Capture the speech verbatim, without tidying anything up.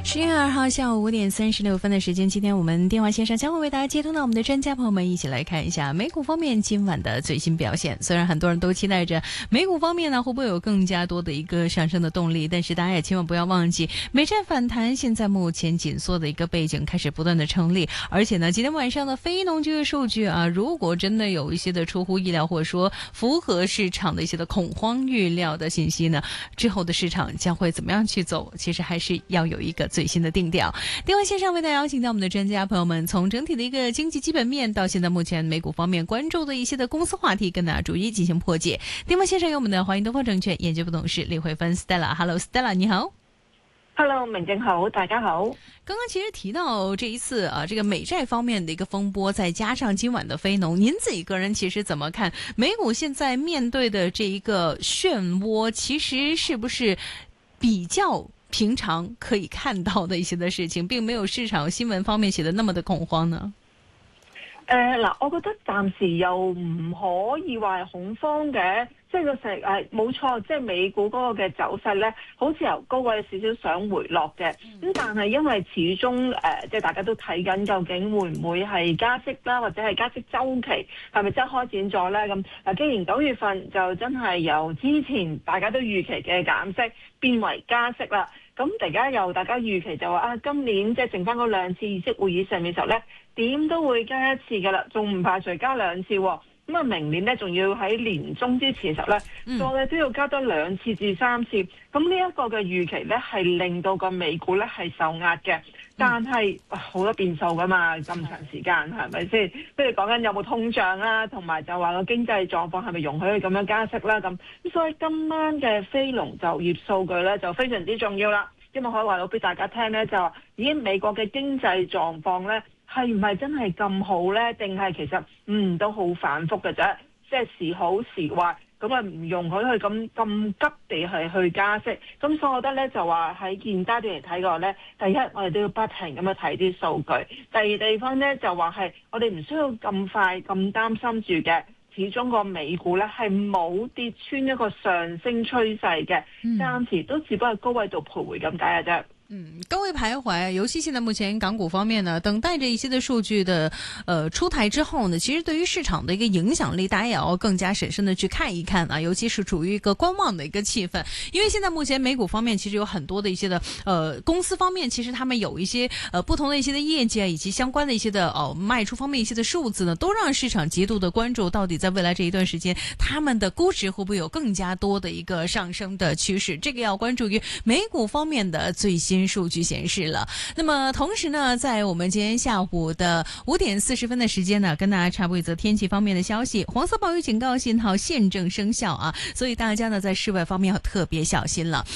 十月二号下午五点三十六分的时间，今天我们电话线上将会为大家接通到我们的专家朋友们，一起来看一下美股方面今晚的最新表现。虽然很多人都期待着美股方面呢会不会有更加多的一个上升的动力，但是大家也千万不要忘记，美债反弹现在目前紧缩的一个背景开始不断的成立，而且呢，今天晚上的非农就业数据啊，如果真的有一些的出乎意料，或者说符合市场的一些的恐慌预料的信息呢，之后的市场将会怎么样去走，其实还是要有一个最新的定调。电话线上为大家邀请到我们的专家朋友们，从整体的一个经济基本面到现在目前美股方面关注的一些的公司话题，跟大家逐一进行破解。电话线上有我们的华盈东方证券研究部董事李慧芬 Stella。Hello Stella， 你好。 Hello， 明正好，大家好。 刚刚其实提到这一次啊，这个美债方面的一个风波，再加上今晚的非农，您自己个人其实怎么看美股现在面对的这一个漩涡，其實是不是比較平常可以看到的一些的事情，並沒有市場新聞方面寫得那麼的恐慌呢？ 誒嗱、呃，我覺得暫時又唔可以話係恐慌嘅，即係個成誒冇錯，即係美股嗰個嘅走勢咧，好似由高位少少想回落嘅，咁、嗯、但係因為始終誒、呃，即係大家都睇緊究竟會唔會係加息啦，或者係加息週期係咪真係開展咗咧？咁嗱，既然九月份就真係由之前大家都預期嘅減息變為加息啦。咁而家又大家預期就話啊，今年即係剩翻嗰兩次議息會議上面嘅時候咧，點都會加一次㗎啦，仲唔排除加兩次喎。咁啊，明年咧仲要喺年中之前嘅時候咧，再咧、嗯、都要加多兩次至三次。咁呢一個嘅預期咧係令到個美股咧係受壓嘅，但係好多變數㗎嘛，咁長時間係咪先？即係講緊有冇通脹啦，同埋就話個經濟狀況係咪容許佢咁樣加息啦？咁咁所以今晚嘅非農就業數據咧就非常之重要啦，因為可以話到俾大家聽咧，就話咦美國嘅經濟狀況咧係唔係真係咁好咧？定係其實嗯都好反覆嘅啫，即係時好時壞。咁啊唔容許佢咁咁急地係去加息，咁所以我覺得咧就話喺現階段嚟睇嘅話咧，第一我哋都要不停咁樣睇啲數據，第二地方咧就話係我哋唔需要咁快咁擔心住嘅，始終個美股咧係冇跌穿一個上升趨勢嘅，暫時都只不過高位度徘徊咁解嘅啫。 嗯，高位徘徊，尤其現在目前港股方面呢，等待着一些的數據的，呃，出台之後呢，其實對於市場的一個影響力，大家也要更加審慎的去看一看啊，尤其是處於一個觀望的一個氣氛，因為現在目前美股方面其實有很多的一些的，呃，公司方面其實他們有一些，呃，不同的一些的業績啊，以及相關的一些的，哦、呃，賣出方面一些的數字呢，都讓市場極度的關注，到底在未來這一段時間，他們的估值會不會有更加多的一個上升的趨勢？這個要關注於美股方面的最新數據顯示了。那麼同時呢，在我們今天下午的五點四十分的時間呢，跟大家插播一則天氣方面的消息，黃色暴雨警告信號現正生效啊，所以大家呢在室外方面要特別小心了。